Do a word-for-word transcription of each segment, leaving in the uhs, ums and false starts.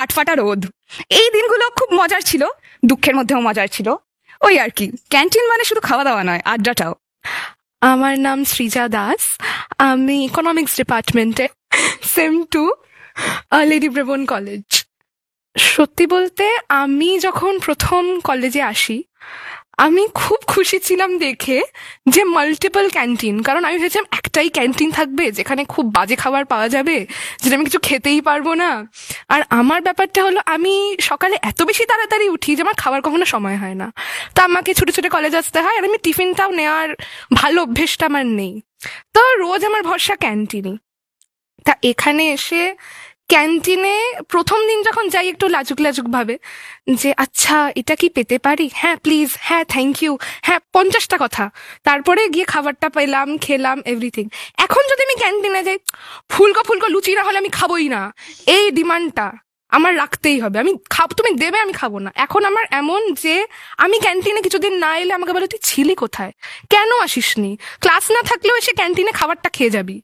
কাঠফাটা রোদ। এই দিনগুলো খুব মজার ছিল, দুঃখের মধ্যেও মজার ছিল। ওই আর কি, ক্যান্টিন মানে শুধু খাওয়া দাওয়া নয়, আড্ডাটাও। আমার নাম সৃজা দাস, আমি ইকোনমিক্স ডিপার্টমেন্টে, সেম টু লেডি ব্রেবোন কলেজ। সত্যি বলতে আমি যখন প্রথম কলেজে আসি আমি খুব খুশি ছিলাম দেখে যে মাল্টিপল ক্যান্টিন, কারণ আমি ভেবেছিলাম একটাই ক্যান্টিন থাকবে যেখানে খুব বাজে খাবার পাওয়া যাবে, যেটা আমি কিছু খেতেই পারবো না। আর আমার ব্যাপারটা হলো আমি সকালে এত বেশি তাড়াতাড়ি উঠি যে আমার খাবার কখনো সময় হয় না, তা আমাকে ছুটে ছুটে কলেজ আসতে হয়, আর আমি টিফিনটাও নেওয়ার ভালো অভ্যেসটা আমার নেই, তো রোজ আমার ভরসা ক্যান্টিনই। তা এখানে এসে ক্যান্টিনে প্রথম দিন যখন যাই একটু লাজুক লাজুক ভাবে যে আচ্ছা এটা কি পেতে পারি, হ্যাঁ প্লিজ, হ্যাঁ থ্যাংক ইউ, হ্যাঁ পঞ্চাশটা কথা, তারপরে গিয়ে খাবারটা পেলাম, খেলাম, এভরিথিং। এখন যদি আমি ক্যান্টিনে যাই, ফুলকো ফুলকো লুচি না হলে আমি খাবোই না, এই ডিমান্ডটা আমার রাখতেই হবে। আমি খাব, তুমি দেবে, আমি খাবো না। এখন আমার এমন যে আমি ক্যান্টিনে কিছুদিন না এলে আমাকে বলে তুই ছিলি কোথায়, কেন আসিসনি, ক্লাস না থাকলেও এসে ক্যান্টিনে খাবারটা খেয়ে যাবি।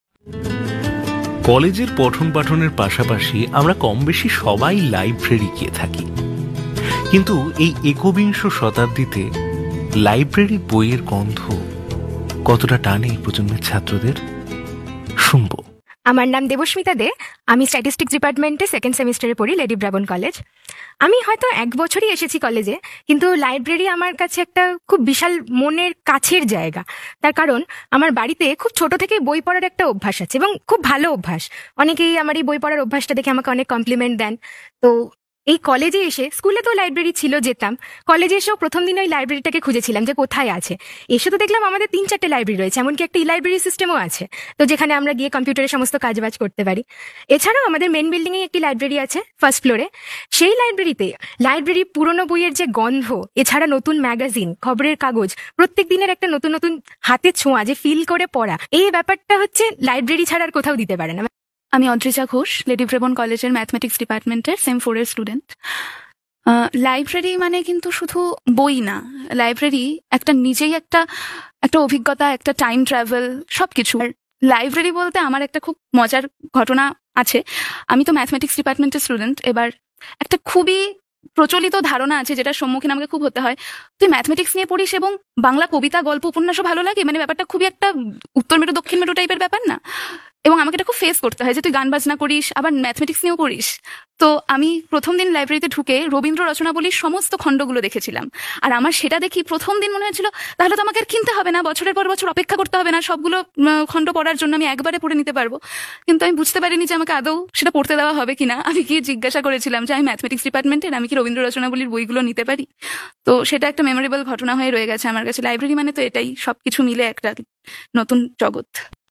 কলেজের পঠন পাঠনের পাশাপাশি আমরা কম বেশি সবাই লাইব্রেরি গিয়ে থাকি, কিন্তু এই একবিংশ শতাব্দীতে লাইব্রেরি বইয়ের গন্ধ কতটা টানে এই প্রজন্মের ছাত্রদের, শুনবো। আমার নাম দেবস্মিতা দে, আমি স্ট্যাটিস্টিক্স ডিপার্টমেন্টে সেকেন্ড সেমিস্টারে পড়ি, লেডি ব্রাবোন কলেজ। আমি হয়তো এক বছরই এসেছি কলেজে, কিন্তু লাইব্রেরি আমার কাছে একটা খুব বিশাল মনের কাছের জায়গা। তার কারণ আমার বাড়িতে খুব ছোট থেকে বই পড়ার একটা অভ্যাস আছে, এবং খুব ভালো অভ্যাস। অনেকেই আমার এই বই পড়ার অভ্যাসটা দেখে আমাকে অনেক কমপ্লিমেন্ট দেন। তো এই কলেজে এসে, স্কুলে তো লাইব্রেরি ছিল, যেতাম, কলেজে এসেও প্রথম দিন ওই লাইব্রেরিটাকে খুঁজেছিলাম যে কোথায় আছে। এসে তো দেখলাম আমাদের তিন চারটে লাইব্রেরি রয়েছে, এমনকি একটা ই লাইব্রেরি সিস্টেমও আছে, তো যেখানে আমরা গিয়ে কম্পিউটারের সমস্ত কাজবাজ করতে পারি। এছাড়াও আমাদের মেন বিল্ডিং এ একটি লাইব্রেরি আছে ফার্স্ট ফ্লোরে। সেই লাইব্রেরিতে লাইব্রেরি পুরনো বইয়ের যে গন্ধ, এছাড়া নতুন ম্যাগাজিন, খবরের কাগজ, প্রত্যেক দিনের একটা নতুন নতুন হাতে ছোঁয়া, যে ফিল করে পড়া, এই ব্যাপারটা হচ্ছে লাইব্রেরি ছাড়া আর কোথাও দিতে পারে না। আমি অদ্রিজা ঘোষ, লেডি ব্রেবোন কলেজের ম্যাথমেটিক্স ডিপার্টমেন্টের সেম ফোরের স্টুডেন্ট। লাইব্রেরি মানে কিন্তু শুধু বই না, লাইব্রেরি একটা নিজেই একটা একটা অভিজ্ঞতা, একটা টাইম ট্রাভেল, সবকিছু। লাইব্রেরি বলতে আমার একটা খুব মজার ঘটনা আছে। আমি তো ম্যাথমেটিক্স ডিপার্টমেন্টের স্টুডেন্ট, এবার একটা খুবই প্রচলিত ধারণা আছে যেটার সম্মুখীন আমাকে খুব হতে হয়, তুই ম্যাথমেটিক্স নিয়ে পড়িস এবং বাংলা কবিতা, গল্প, উপন্যাসও ভালো লাগে, মানে ব্যাপারটা খুবই একটা উত্তর মেরু দক্ষিণ মেরু টাইপের ব্যাপার না। এবং আমাকে এটা খুব ফেস করতে হয় যে তুই গান বাজনা করিস, আবার ম্যাথমেটিক্স নিয়েও করিস। তো আমি প্রথম দিন লাইব্রেরিতে ঢুকে রবীন্দ্র রচনাবলীর সমস্ত খণ্ডগুলো দেখেছিলাম, আর আমার সেটা দেখি প্রথম দিন মনে হয়েছিল তাহলে তো আমাকে আর কিনতে হবে না, বছরের পর বছর অপেক্ষা করতে হবে না, সবগুলো খণ্ড পড়ার জন্য আমি একবারে পড়ে নিতে পারবো। কিন্তু আমি বুঝতে পারিনি যে আমাকে আদৌ সেটা পড়তে দেওয়া হবে কিনা। আমি কি জিজ্ঞাসা করেছিলাম যে আমি ম্যাথমেটিক্স ডিপার্টমেন্টের, আমি কি রবীন্দ্র রচনাবলীর বইগুলো নিতে পারি? তো সেটা একটা মেমোরেবল ঘটনা হয়ে রয়ে গেছে আমার কাছে। লাইব্রেরি মানে তো এটাই, সবকিছু মিলে একটা নতুন জগৎ।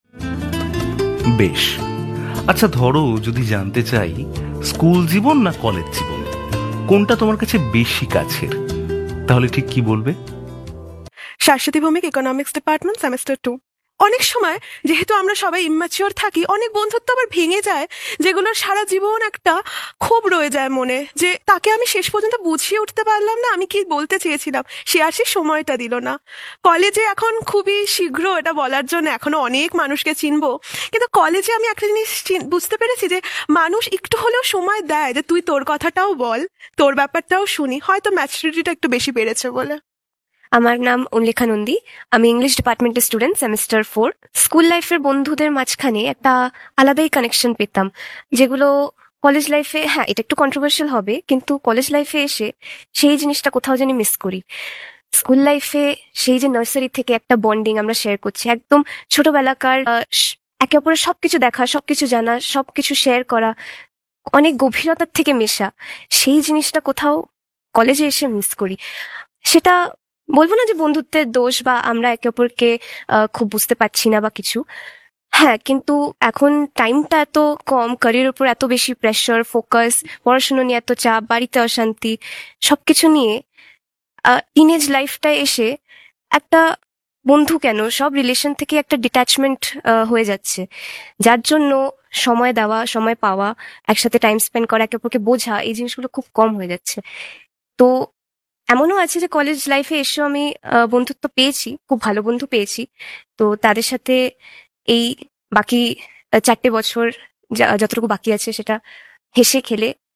বেশ, আচ্ছা ধরো যদি জানতে চাই স্কুল জীবন না কলেজ জীবন, কোনটা তোমার কাছে বেশি কাছের, তাহলে ঠিক কি বলবে? Shashwati Bhowmik, economics department, semester two. অনেক সময় যেহেতু আমরা সবাই ইম্যাচিওর থাকি, অনেক বন্ধুত্ব আবার ভেঙে যায়, যেগুলোর সারা জীবন একটা ক্ষোভ রয়ে যায় মনে, যে তাকে আমি শেষ পর্যন্ত বুঝিয়ে উঠতে পারলাম না আমি কি বলতে চেয়েছিলাম, সে আর সে সময়টা দিল না। কলেজে এখন খুবই শীঘ্র এটা বলার জন্য এখনো অনেক মানুষকে চিনবো, কিন্তু কলেজে আমি একটা জিনিস বুঝতে পেরেছি যে মানুষ একটু হলেও সময় দেয় যে তুই তোর কথাটাও বল, তোর ব্যাপারটাও শুনি, হয়তো ম্যাচুরিটিটা একটু বেশি বেড়েছে বলে। আমার নাম উল্লেখা নন্দী, আমি ইংলিশ ডিপার্টমেন্টের স্টুডেন্ট, সেমিস্টার ফোর। স্কুল লাইফের বন্ধুদের মাঝখানে একটা আলাদাই কানেকশন পেতাম, যেগুলো কলেজ লাইফে, হ্যাঁ এটা একটু কন্ট্রোভার্সিয়াল হবে, কিন্তু কলেজ লাইফে এসে সেই জিনিসটা কোথাও জানি মিস করি। স্কুল লাইফে সেই যে নার্সারি থেকে একটা বন্ডিং আমরা শেয়ার করছি, একদম ছোটবেলাকার, একে অপরের সবকিছু দেখা, সবকিছু জানা, সবকিছু শেয়ার করা, অনেক গভীরতার থেকে মেশা, সেই জিনিসটা কোথাও কলেজে এসে মিস করি। সেটা বলবো না যে বন্ধুত্বের দোষ বা আমরা একে অপরকে খুব বুঝতে পারছি না বা কিছু, হ্যাঁ, কিন্তু এখন টাইমটা এত কম, ক্যারিয়ারের উপর এত বেশি প্রেশার, ফোকাস, পড়াশোনা নিয়ে এত চাপ, বাড়িতে অশান্তি, সবকিছু নিয়ে টিনেজ লাইফটায় এসে একটা বন্ধু কেন সব রিলেশন থেকে একটা ডিট্যাচমেন্ট হয়ে যাচ্ছে, যার জন্য সময় দেওয়া, সময় পাওয়া, একসাথে টাইম স্পেন্ড করা, একে অপরকে বোঝা, এই জিনিসগুলো খুব কম হয়ে যাচ্ছে। তো এমনও আছে যে কলেজ লাইফে এসেও আমি বন্ধুত্ব পেয়েছি, খুব ভালো বন্ধু পেয়েছি, তো তাদের সাথে এই বাকি চারটে বছর যতটুকু বাকি আছে সেটা হেসে খেলে